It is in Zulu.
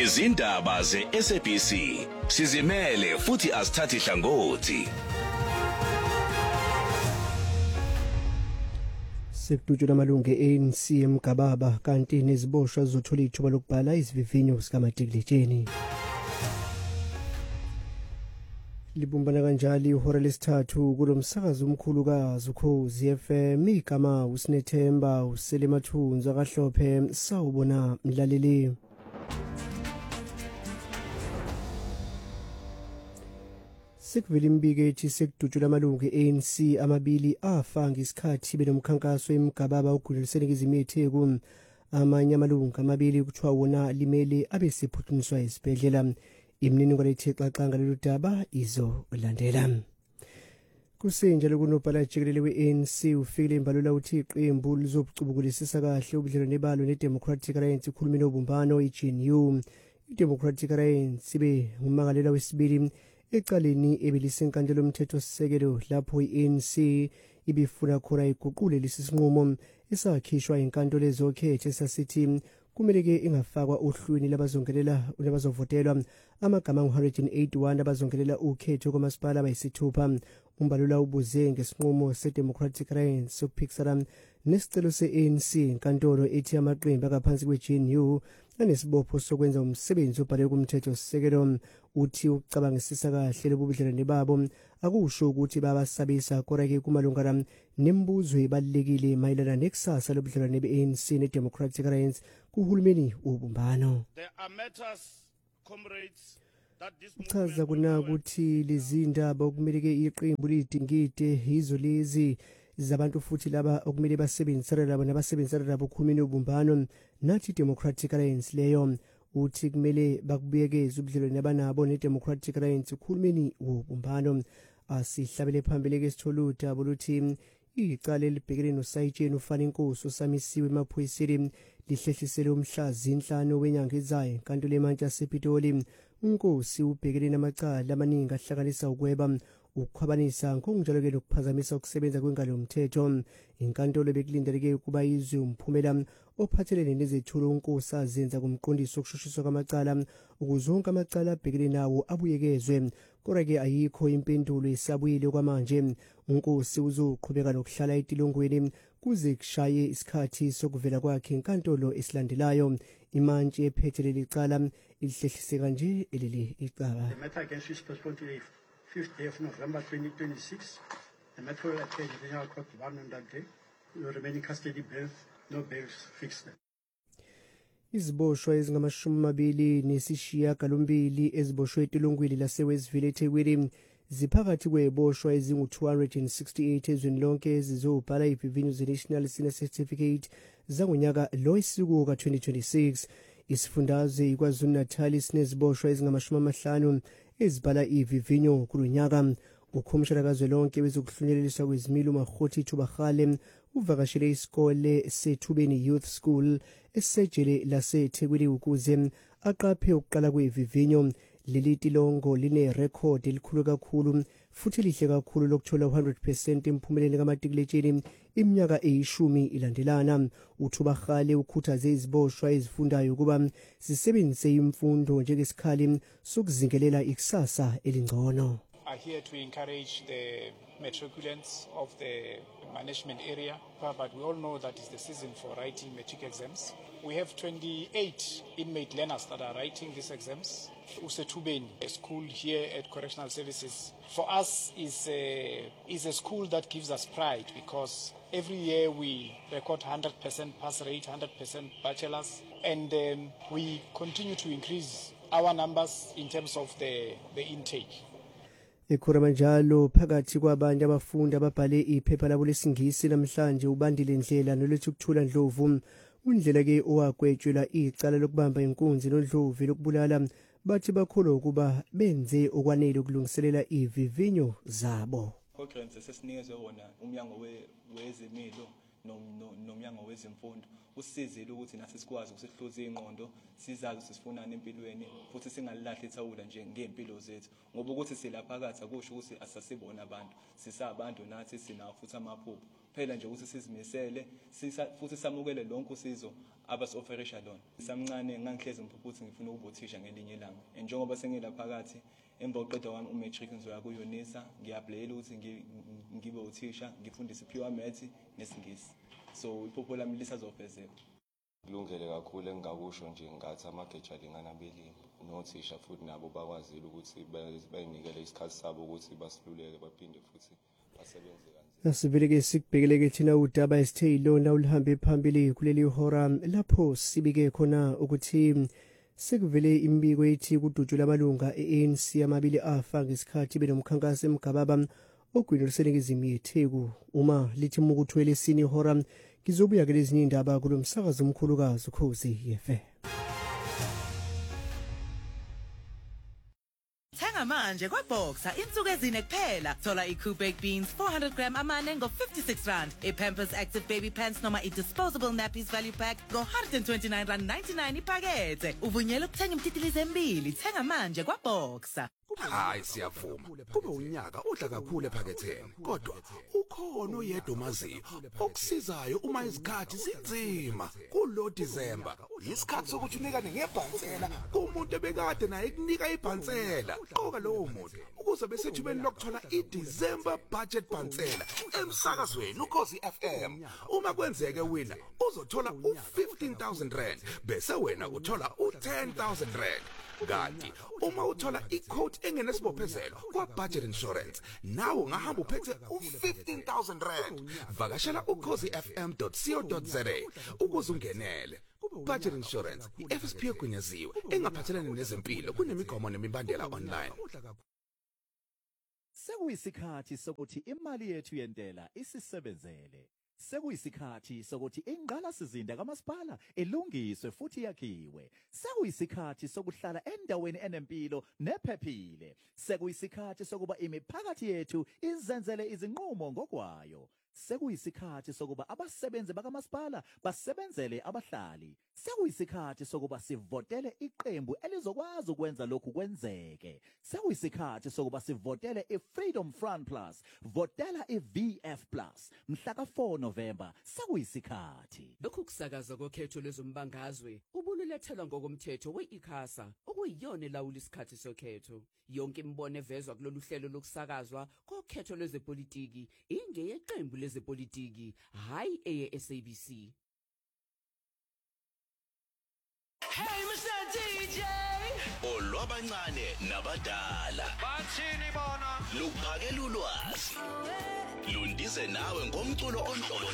izindaba ze-SABC sizimele futhi asithathi hlangothi. Sekudutshula amalungu e-ANC eMgababa kanti neziboshwa zizothola ithuba lokubhala izivivinyo sikaMatikletsheni. Libumbana kanjalo ihora lesithathu kulo msakazo omkhulukazi Ukhozi FM igama uSinethemba uSelemathunzi akahlophe sawubona mlaleli. Sekuvela imbiko ethi sekudutshula amalungu e-ANC amabili afa ngesikhathi benomkhankaso eMgababa oguliselwe ezimetheku. Amanye amalungu amabili kuthiwa wona limele abe sephuthunyiswa esibhedlela. Imininingwane ethe xaxa ngalolu daba izolandela. Kusenjalo kunobhala jikelele we-ANC ufikile imbalula uthi iqembu lizobucubukulisisa kahle ubudlelwano balo ne-Democratic Alliance ukhulumile obumbano i-GNU. I-Democratic Alliance ibe ngumangalela wesibili ecaleni ebelisenkantolo yomthethosisekelo lapho i-ANC ibifuna khona iguqule lesi sinqumo esakhishwa inkantolo ezokhetho esasithi kumele ke ingafakwa ohlwini labazovotelwa amagama ngu-181 abazongelela ukhetho kwamasipala abayisithupha. Umbalula ubuze ngesinqumo se-Democratic Alliance sokuphikisana nesicelo se-ANC inkantolo ethi amaqembu akaphansi kwe-GNU anesibopho sokwenza umsebenzi obhalwe kumthethosisekelo. Uthi ukucabangisisa kahle lobu budlelwano babo akusho ukuthi babasabisa kodwa-ke kumalungana nemibuzo ebalulekile mayelana nekusasa lobudlelwano be-ANC ne-Democratic Alliance kuhulumeni wobumbano. Uchaza kuna ukuthi lezi ndaba okumele-ke iqembu lidingide yizo lezi zabantu futhi laba okumele basebenzisana labo nabasebenzisana labo kuhulumeni wobumbano nathi Democratic Alliance leyo. Uthi kumele bakubuyekeze ubudlelwano abanabo ne-Democratic Alliance kuhulumeni wobumbano. Asihlabele phambili ke sithola udaba oluthi icala elibhekene noSayitsheni ufana inkosi osamisiwe emaphoyiseni lihlehlisele umhla zinhlanu wenyanga ezayo inkantolo eMantshi yasePitoli. Unkosi ubhekene namacala amaningi ahlanganisa ukweba, ukukhwabanisa ngokunjalo-ke nokuphazamisa ukusebenza kwengalo yomthetho. Inkantolo bekulindeleke ukuba izwe umphumela ophathelene nezethulo unkosi azenza kumqondisi wokushushiswa kwamacala ukuze wonke amacala abhekene nawo abuyekezwe. Kodwa-ke ayikho impendulo isabuyile kwamanje. Unkosi uzoqhubeka nokuhlala etilongweni kuze kushaye isikhathi sokuvela kwakhe inkantolo esilandelayo. Imantshi ephethe leli cala ilihlehlise kanje leli icala. The matter against which postponed to the 5th day of November 2026. The matter will appear in the General Court 1 on that day. We will remain in custody bail, no bails fixed. Iziboshwa ezingama-28 eziboshwe etilongweni laseWestville eThekwini ziphakathi kweboshwa ezingu-268 ezweni lonke ezizobhala ivivinyo ze-National Senior Certificate zangonyaka lo isiko ka-2026. Isifundazwe iKwaZulu-Natal sineziboshwa ezingama-50 ezibhala ivivinyo kulo nyaka. Ukhomishana kazwelonke wezokuhlunyeleliswa kwezimilo uMakgothi Thubagale uvakashele isikole seThubeni Youth School esejele laseThekwini ukuze aqaphe ukuqala kwevivinyo. Leli tilongo line record elikhulu kakhulu futhi lihle kakhulu lokuthola 100% emphumeleni kaMatikletsheni iminyaka eyishumi ilandelana. uThubagale ukhuthaze iziboshwa ezifundayo ukuba zisebenzise imfundo njengesikhali sokuzingelela ikusasa elingcono. Are here to encourage the matriculants of the management area, but we all know that it's the season for writing matric exams. We have 28 inmate learners that are writing these exams. Usethubeni, a school here at Correctional Services, for us is a school that gives us pride because every year we record 100% pass rate, 100% bachelors, and we continue to increase our numbers in terms of the intake. Ekhona njalo phakathi kwabanye abafundi ababhale iphepha labo lesingisi namhlanje ubandile Ndlela nolethu ukuthula Ndlovu. Undlela ke owagwetshela icala lokubamba inkunzi noNdlovu lokubulala bathi bakholwa ukuba benze okwanele ukulungiselela ivivinyo zabo. Programs esesinikezwe wona umnyango wezemilo nomnyango wezemfundo usizile ukuthi nathi sikwazi ukusihluza ingqondo sizazi ukuthi sifunani empilweni futhi singalilahli ithawula nje ngempilo zethu ngoba ukuthi silaphakathi akusho ukuthi asasibona abantu sisabantu nathi sinawo futhi amaphupho phela nje ukuthi sizimisele futhi samukele lonke usizo abasi-offerisha lona samncane ngangihlezi mphuphuthi ngifuna ukuba uthisha ngelinye ilanga njengoba sengilaphakathi emva koqeda wami umatric ngizoya ku-UNISA ngiyabhlela ukuthi ngibe uthisha ngifundise pure maths nesingisi so iphupho lami lisazofezeka. Kulungele kakhulu engingakusho nje ngathi amageja alingana belimi nothisha futhi nabo bakwazile ukuthi bayinikele isikhathi sabo ukuthi basiluleke baphinde futhi basebenze kanzima. Asibeleke sikubhekeleke thina udaba esithelo nawulihambe phambili kuleli hora lapho sibike khona ukuthi sekuvele imbiko ethi kudutshula amalunga e-ANC amabili afa ngesikhathi benomkhankaso emgababa ogwinisenekezimi yeTheku uma lithi mukuthwele sini hora kizobuya ke lezinye indaba kulomsakazo omkhulukazi Ukhozi FM. Thenga manje kwaBoxer insuku ezine kuphela. Thola i-Coop baked beans 400 gram amane ngo-56 rand. I-Pampers Active Baby Pants noma i-Disposable Nappies Value Pack ngo-129.99 iphakethe. Uvunyelwe ukuthenga imtitilizi embili. Thenga manje kwaBoxer. Hayi siyavuma kube unyaka odla kakhulu ephaketheni kodwa ukhona oyedwa omaziyo okusizayo uma izikhathi zinzima kulo December isikhathi sokuthi unikane ngebhansela kumuntu ebekade naye kunika ibhansela qoka lowo muntu ukuze besethubeni lokuthola iDecember budget bhansela emsakazweni Ukhozi FM uma kwenzeke wina uzothola u15,000 rand bese wena uthola u10,000 rand. Kanti uma uthola i-quote engenesibophezelo kwa-budget insurance nawe ungahamba uphethe u15,000 rand vakashela ukhozifm.co.za ukuze ungenele. Budget insurance i-FSP egunyaziwe engaphathelene nezempilo kunemigomo nemibandela online. Sekuyisikhathi sokuthi imali yethu yentela isisebenzele. Sekuyisikhathi sokuthi ingqalasizinda kamasipala ilungiswe futhi yakhiwe. Sekuyisikhathi sokuhlala endaweni enempilo nephephile. Sekuyisikhathi sokuba imiphakathi yethu izenzele izinqumo ngokwayo. Sekuyisikhathi sokuba abasebenzi bakamasipala basebenzele abahlali. Sekuyisikhathi sokuba sivotele iqembu elizokwazi ukwenza lokhu kwenzeke. Sekuyisikhathi sokuba sivotele iFreedom Front Plus. Votela iVF Plus. Mhla ka-4 November. Sekuyisikhathi. Lokhu kusakaza kokhetho lezombangazwe ubululethelwa ngokomthetho we-ICASA okuyiyona elawula isikhathi sokhetho. Yonke imibono evezwa kulolu hlelo lokusakazwa kokhetho lwezepolitiki ingeyeqembu lezepolitiki hayi eye-SABC. Hey Mr. DJ olwabancane nabadala bathini bona luphakela ulwazi lundize nawe ngomculo onhlobo